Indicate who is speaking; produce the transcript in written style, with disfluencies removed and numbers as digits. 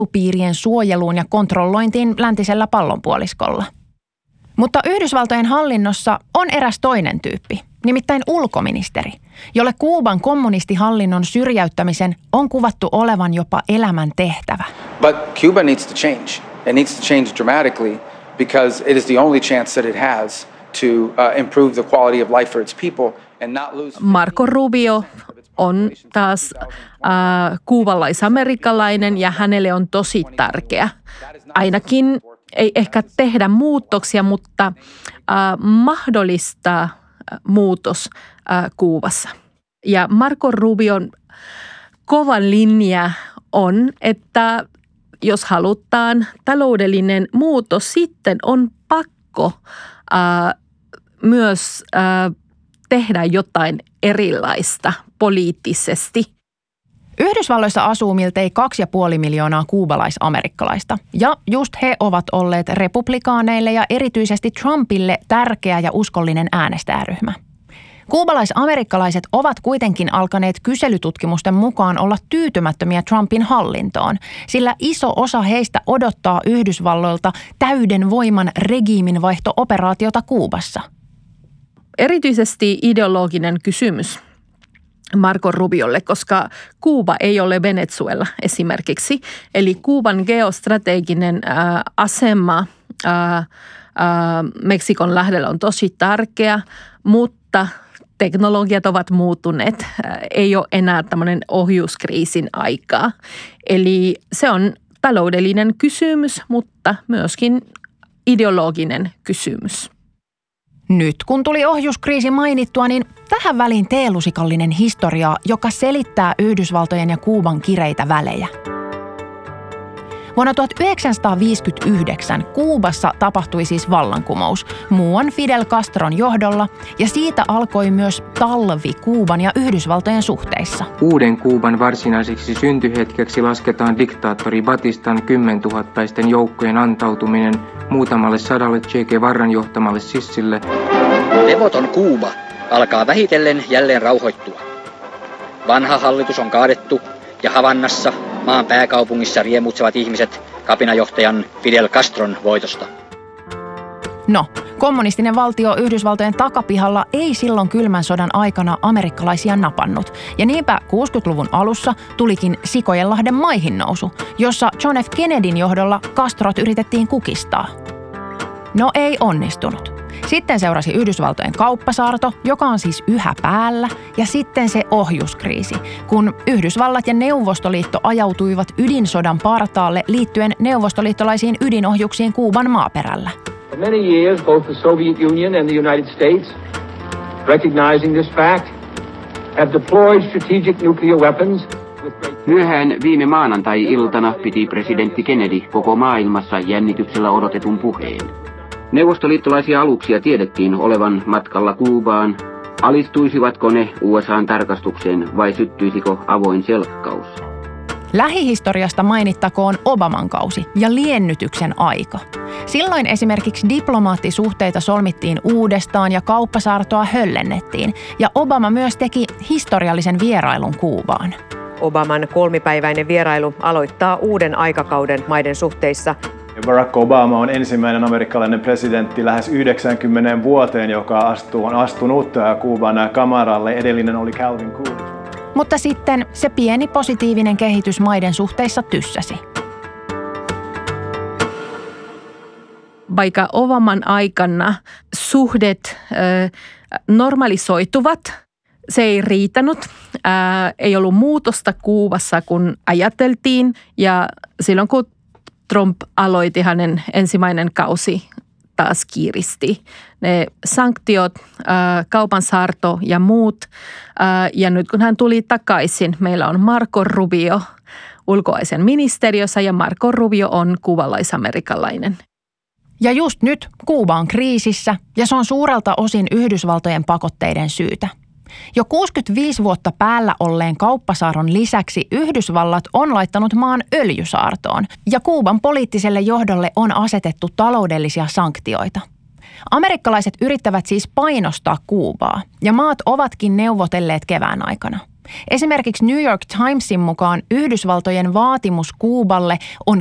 Speaker 1: piirien suojeluun ja kontrollointiin läntisellä pallonpuoliskolla. Mutta Yhdysvaltojen hallinnossa on eräs toinen tyyppi, nimittäin ulkoministeri, jolle Kuuban kommunistihallinnon syrjäyttämisen on kuvattu olevan jopa elämän tehtävä.
Speaker 2: But Cuba needs to change. It needs to change dramatically because it is the only chance that it has to improve the quality of life for its people and not lose.
Speaker 3: Marco Rubio on taas kuubalais-amerikkalainen ja hänelle on tosi tärkeä. Ainakin ei ehkä tehdä muutoksia, mutta mahdollistaa muutos Kuubassa. Ja Marco Rubion kova linja on, että jos halutaan taloudellinen muutos, sitten on pakko myös tehdä jotain erilaista poliittisesti.
Speaker 1: Yhdysvalloissa asuu miltei 2,5 miljoonaa kuubalais-amerikkalaista. Ja just he ovat olleet republikaaneille ja erityisesti Trumpille tärkeä ja uskollinen äänestäjäryhmä. Kuubalais-amerikkalaiset ovat kuitenkin alkaneet kyselytutkimusten mukaan olla tyytymättömiä Trumpin hallintoon, sillä iso osa heistä odottaa Yhdysvalloilta täyden voiman regiiminvaihto-operaatiota Kuubassa.
Speaker 3: Erityisesti ideologinen kysymys Marco Rubiolle, koska Kuuba ei ole Venezuela esimerkiksi. Eli Kuuban geostrateginen asema Meksikon lähdellä on tosi tärkeä, mutta teknologiat ovat muuttuneet. Ei ole enää tämmöinen ohjuskriisin aikaa. Eli se on taloudellinen kysymys, mutta myöskin ideologinen kysymys.
Speaker 1: Nyt kun tuli ohjuskriisi mainittua, niin tähän väliin teelusikallinen historiaa, joka selittää Yhdysvaltojen ja Kuuban kireitä välejä. Vuonna 1959 Kuubassa tapahtui siis vallankumous muuan Fidel Castron johdolla ja siitä alkoi myös talvi Kuuban ja Yhdysvaltojen suhteissa.
Speaker 4: Uuden Kuuban varsinaiseksi syntyhetkeksi lasketaan diktaattori Batistan 10 000-päisten joukkojen antautuminen muutamalle sadalle Che Guevaran johtamalle sissille.
Speaker 5: Levoton Kuuba alkaa vähitellen jälleen rauhoittua. Vanha hallitus on kaadettu ja Havannassa, maan pääkaupungissa, riemutsevat ihmiset kapinajohtajan Fidel Castron voitosta.
Speaker 1: No, kommunistinen valtio Yhdysvaltojen takapihalla ei silloin kylmän sodan aikana amerikkalaisia napannut. Ja niinpä 60-luvun alussa tulikin Sikojenlahden maihinnousu, jossa John F. Kennedyn johdolla Castrot yritettiin kukistaa. No ei onnistunut. Sitten seurasi Yhdysvaltojen kauppasaarto, joka on siis yhä päällä, ja sitten se ohjuskriisi, kun Yhdysvallat ja Neuvostoliitto ajautuivat ydinsodan partaalle liittyen neuvostoliittolaisiin ydinohjuksiin Kuuban maaperällä.
Speaker 6: For many years, both the Soviet Union and the United States, recognizing this fact, have deployed strategic nuclear weapons.
Speaker 7: Myöhään viime maanantai-iltana piti presidentti Kennedy koko maailmassa jännityksellä odotetun puheen. Neuvostoliittolaisia aluksia tiedettiin olevan matkalla Kuubaan. Alistuisivatko ne USA:n tarkastukseen vai syttyisikö avoin selkkaus?
Speaker 1: Lähihistoriasta mainittakoon Obaman kausi ja liennytyksen aika. Silloin esimerkiksi diplomaattisuhteita solmittiin uudestaan ja kauppasaartoa höllennettiin. Ja Obama myös teki historiallisen vierailun Kuubaan.
Speaker 8: Obaman 3-päiväinen vierailu aloittaa uuden aikakauden maiden suhteissa.
Speaker 9: Barack Obama on ensimmäinen amerikkalainen presidentti lähes 90 vuoteen, joka on astunut Kuuban kamaralle. Edellinen oli Calvin Coolidge.
Speaker 1: Mutta sitten se pieni positiivinen kehitys maiden suhteissa tyssäsi.
Speaker 3: Vaikka Obaman aikana suhdet normalisoituvat, se ei riitänyt. Ei ollut muutosta Kuubassa, kun ajateltiin. Ja silloin, kun Trump aloitti hänen ensimmäinen kausi, taas kiristi. Ne sanktiot, kaupan saarto ja muut. Ja nyt kun hän tuli takaisin, meillä on Marco Rubio ulkoasian ministeriössä ja Marco Rubio on kuubalais-amerikkalainen.
Speaker 1: Ja just nyt Kuuba on kriisissä ja se on suurelta osin Yhdysvaltojen pakotteiden syytä. Jo 65 vuotta päällä olleen kauppasaaron lisäksi Yhdysvallat on laittanut maan öljysaartoon ja Kuuban poliittiselle johdolle on asetettu taloudellisia sanktioita. Amerikkalaiset yrittävät siis painostaa Kuubaa ja maat ovatkin neuvotelleet kevään aikana. Esimerkiksi New York Timesin mukaan Yhdysvaltojen vaatimus Kuuballe on